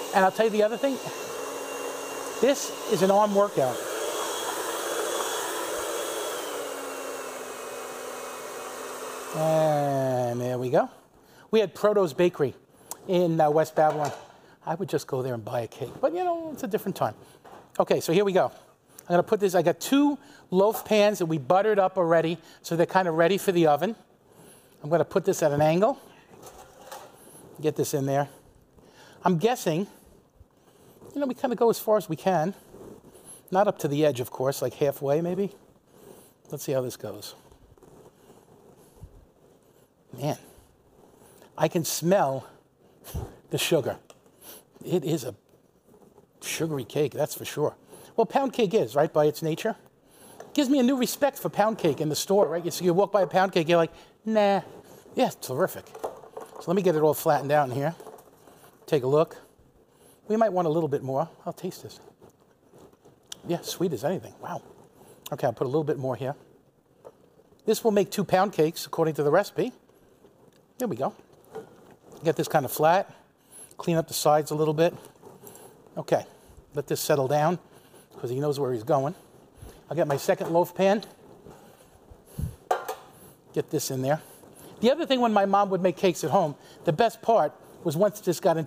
And I'll tell you the other thing. This is an arm workout. And there we go. We had Proto's Bakery in West Babylon. I would just go there and buy a cake. But, you know, it's a different time. Okay, so here we go. I'm going to put this. I got 2 loaf pans that we buttered up already, so they're kind of ready for the oven. I'm going to put this at an angle. Get this in there. I'm guessing, you know, we kind of go as far as we can. Not up to the edge, of course, like halfway maybe. Let's see how this goes. Man, I can smell the sugar. It is a sugary cake, that's for sure. Well, pound cake is, right, by its nature. It gives me a new respect for pound cake in the store, right? So you walk by a pound cake, you're like, nah. Yeah, it's terrific. So let me get it all flattened out in here. Take a look. We might want a little bit more. I'll taste this. Yeah, sweet as anything. Wow. Okay, I'll put a little bit more here. This will make 2 pound cakes, according to the recipe. There we go. Get this kind of flat. Clean up the sides a little bit. Okay, let this settle down because he knows where he's going. I'll get my second loaf pan. Get this in there. The other thing when my mom would make cakes at home, the best part was once this got into